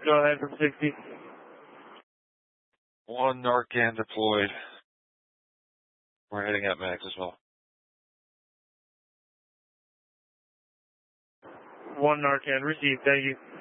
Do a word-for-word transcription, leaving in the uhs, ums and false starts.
Go ahead from sixty. One Narcan deployed. We're heading at max as well. One Narcan received. Thank you.